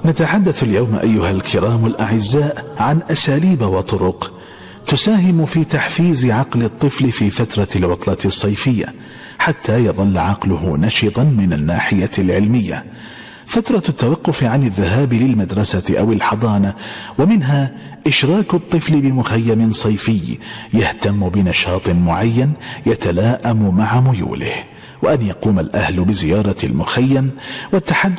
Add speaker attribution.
Speaker 1: نتحدث اليوم أيها الكرام الأعزاء عن أساليب وطرق تساهم في تحفيز عقل الطفل في فترة العطلة الصيفية حتى يظل عقله نشطا من الناحية العلمية. فترة التوقف عن الذهاب للمدرسة أو الحضانة، ومنها إشراك الطفل بمخيم صيفي يهتم بنشاط معين يتلائم مع ميوله، وأن يقوم الأهل بزيارة المخيم والتحدث